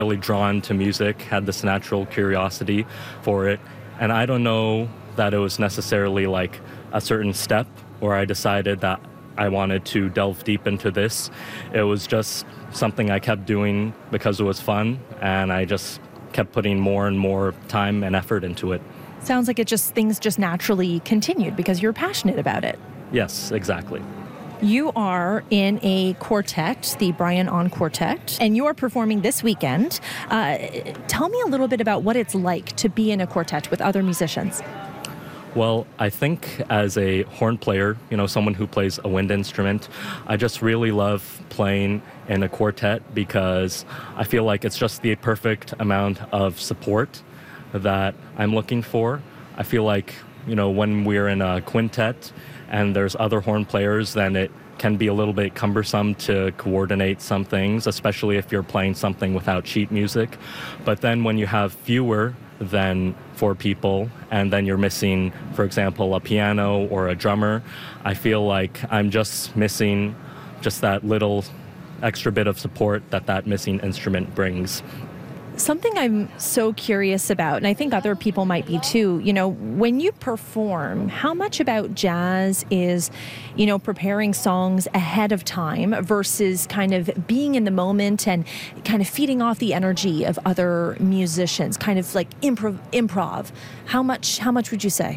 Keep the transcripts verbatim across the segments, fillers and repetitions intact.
really drawn to music, had this natural curiosity for it. And I don't know that it was necessarily like a certain step where I decided that I wanted to delve deep into this. It was just something I kept doing because it was fun, and I just kept putting more and more time and effort into it. Sounds like it just things just naturally continued because you're passionate about it. Yes, exactly. You are in a quartet, the Brian On Quartet, and you are performing this weekend. Uh, tell me a little bit about what it's like to be in a quartet with other musicians. Well, I think as a horn player, you know, someone who plays a wind instrument, I just really love playing in a quartet because I feel like it's just the perfect amount of support that I'm looking for. I feel like, you know, when we're in a quintet and there's other horn players, then it can be a little bit cumbersome to coordinate some things, especially if you're playing something without sheet music. But then when you have fewer than four people, and then you're missing, for example, a piano or a drummer, I feel like I'm just missing just that little extra bit of support that that missing instrument brings. Something I'm so curious about, and I think other people might be too, you know, when you perform, how much about jazz is, you know, preparing songs ahead of time versus kind of being in the moment and kind of feeding off the energy of other musicians, kind of like improv, improv. How much, how much would you say?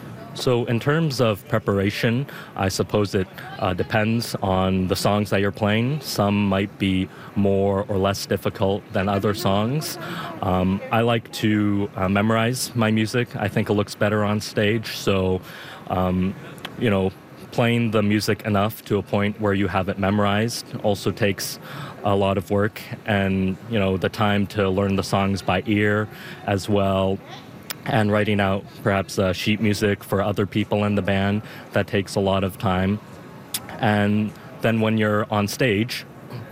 So in terms of preparation, I suppose it uh, depends on the songs that you're playing. Some might be more or less difficult than other songs. Um, I like to uh, memorize my music. I think it looks better on stage. So, um, you know, playing the music enough to a point where you have it memorized also takes a lot of work, and, you know, the time to learn the songs by ear as well. And writing out perhaps uh, sheet music for other people in the band, that takes a lot of time. And then when you're on stage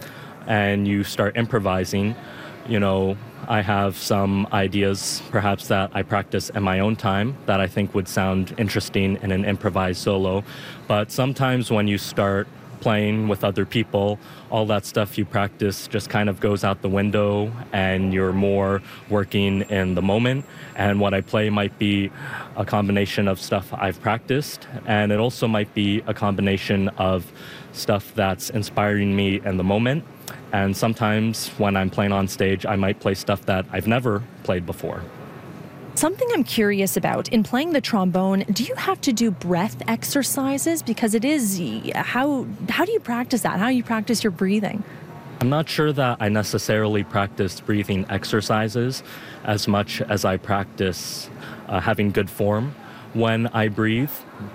and you start improvising, you know, I have some ideas perhaps that I practice in my own time that I think would sound interesting in an improvised solo. But sometimes when you start playing with other people, all that stuff you practice just kind of goes out the window, and you're more working in the moment. And what I play might be a combination of stuff I've practiced, and it also might be a combination of stuff that's inspiring me in the moment. And sometimes when I'm playing on stage, I might play stuff that I've never played before. Something I'm curious about, in playing the trombone, do you have to do breath exercises? Because it is, how how do you practice that? How do you practice your breathing? I'm not sure that I necessarily practice breathing exercises as much as I practice uh, having good form when I breathe.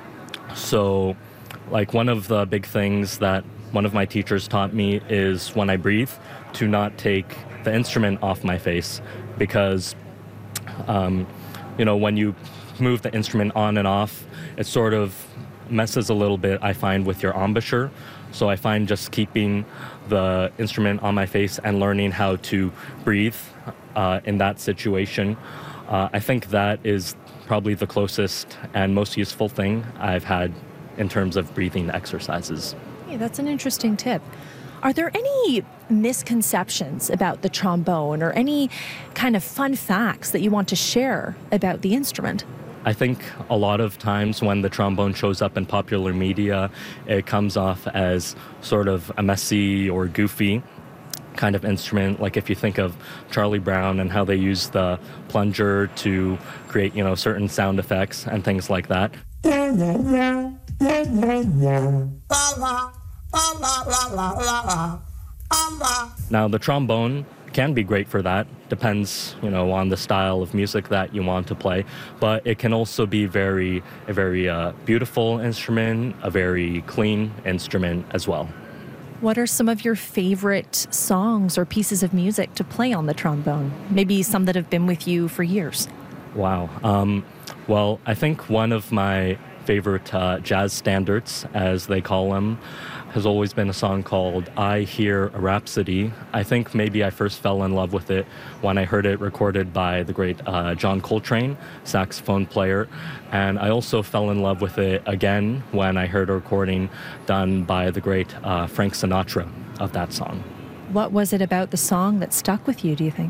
So, like, one of the big things that one of my teachers taught me is when I breathe to not take the instrument off my face, because Um, you know, when you move the instrument on and off, it sort of messes a little bit, I find, with your embouchure. So I find just keeping the instrument on my face and learning how to breathe uh, in that situation, uh, I think that is probably the closest and most useful thing I've had in terms of breathing exercises. Hey, that's an interesting tip. Are there any misconceptions about the trombone or any kind of fun facts that you want to share about the instrument? I think a lot of times when the trombone shows up in popular media, it comes off as sort of a messy or goofy kind of instrument. Like if you think of Charlie Brown and how they use the plunger to create, you know, certain sound effects and things like that. Now, the trombone can be great for that. Depends, you know, on the style of music that you want to play. But it can also be very, a very uh, beautiful instrument, a very clean instrument as well. What are some of your favorite songs or pieces of music to play on the trombone? Maybe some that have been with you for years. Wow. Um, well, I think one of my favorite uh, jazz standards, as they call them, has always been a song called I Hear a Rhapsody. I think maybe I first fell in love with it when I heard it recorded by the great uh, John Coltrane, saxophone player. And I also fell in love with it again when I heard a recording done by the great uh, Frank Sinatra of that song. What was it about the song that stuck with you, do you think?